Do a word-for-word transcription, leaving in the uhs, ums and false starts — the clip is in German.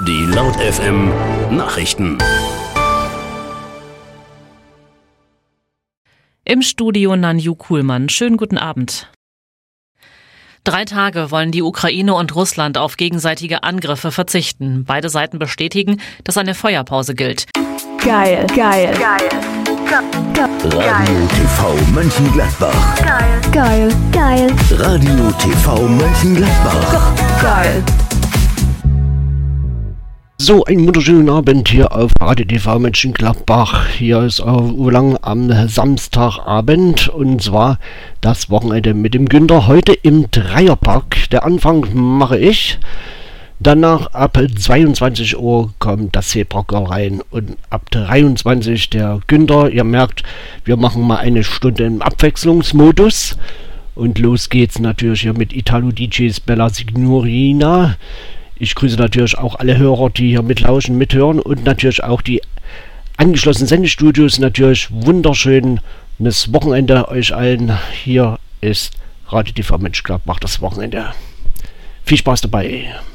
Die Laut F M Nachrichten. Im Studio Nanju Kuhlmann. Schönen guten Abend. Drei Tage wollen die Ukraine und Russland auf gegenseitige Angriffe verzichten. Beide Seiten bestätigen, dass eine Feuerpause gilt. Geil, geil, geil. Radio T V Mönchengladbach. Geil, geil, geil. Radio T V Mönchengladbach. Geil. So, einen wunderschönen Abend hier auf Radio T V Mönchengladbach. Hier ist Ulang am Samstagabend und zwar das Wochenende mit dem Günther. Heute im Dreierpack. Der Anfang mache ich. Danach ab zweiundzwanzig Uhr kommt das Zebra rein und ab dreiundzwanzig der Günther. Ihr merkt, wir machen mal eine Stunde im Abwechslungsmodus. Und los geht's natürlich hier mit Italo-D Js Bella Signorina. Ich grüße natürlich auch alle Hörer, die hier mitlauschen, mithören und natürlich auch die angeschlossenen Sendestudios. Natürlich wunderschönes Wochenende euch allen. Hier ist Radio T V Mönchengladbach, das Wochenende. Viel Spaß dabei.